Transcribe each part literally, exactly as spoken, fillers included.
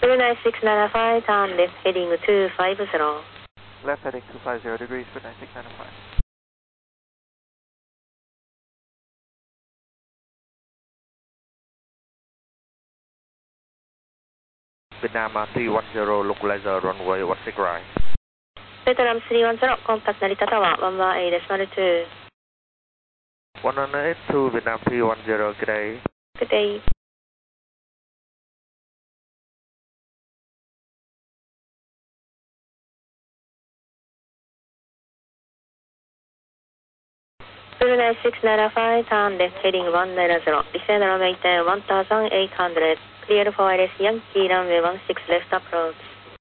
Blue nine six nine five, turn left heading two five zero. Left heading two five zero degrees for nine six nine five. Vietnam three one zero, localizer runway one six right. Vietnam three one zero, contact Narita Tower one one eight decimal two. one one eight two, Vietnam three one zero, good day. Good day. Blue nine six nine five, turn left heading one nine zero, descend and maintain one thousand eight hundred, clear for I L S Yankee runway one six left approach.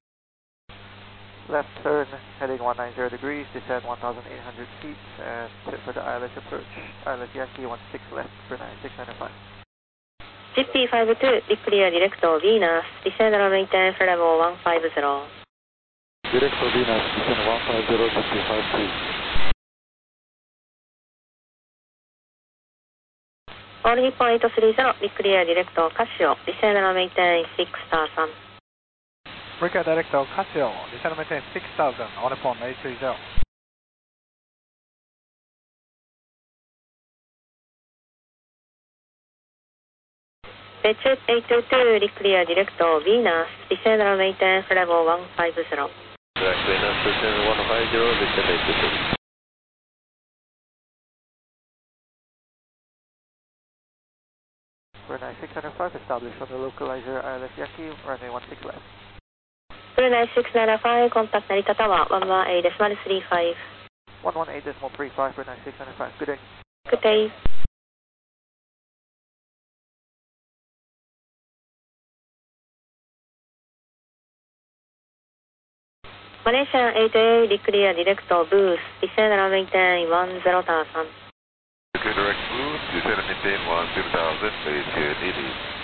Left turn, heading one nine zero degrees, descend one thousand eight hundred feet, and set for the I L S approach. I L S Yankee one six left for nine six nine five. G P five two, declare direct Venus, descend and maintain level one five zero. Direct Venus, descend one five zero, G P five two. All hip eight three zero, declare direct Casio, descend and maintain six thousand. Breaker Director Casio, descend and maintain six thousand, on upon eight three zero. Beechwood eight two two, declare direct Venus, descend and maintain level one five zero. Direct Venus, descend one five zero, descend eight two two. For nine six nine five, established on the localizer I L S Yankee, runway one six left. Blue nine six nine five, contact Narita Tower one one eight decimal three five. one one eight decimal three five for nine six nine five, good day. Good day. Malaysian eight A, declare direct boost, descend and maintain one zero thousand. Direct boost, descend and maintain one zero thousand, base here, N E D.